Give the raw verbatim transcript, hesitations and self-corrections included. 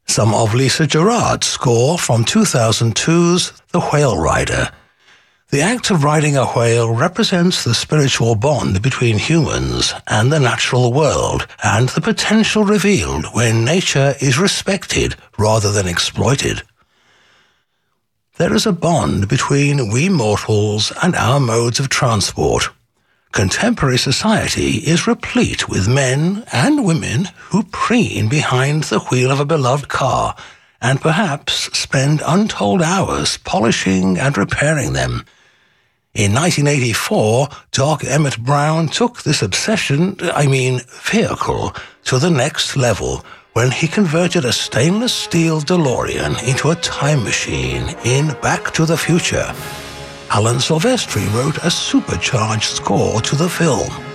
some of Lisa Gerrard's score from two thousand two's The Whale Rider. The act of riding a whale represents the spiritual bond between humans and the natural world, and the potential revealed when nature is respected rather than exploited. There is a bond between we mortals and our modes of transport. Contemporary society is replete with men and women who preen behind the wheel of a beloved car and perhaps spend untold hours polishing and repairing them. In nineteen eighty-four, Doc Emmett Brown took this obsession, I mean vehicle, to the next level when he converted a stainless steel DeLorean into a time machine in Back to the Future. Alan Silvestri wrote a supercharged score to the film.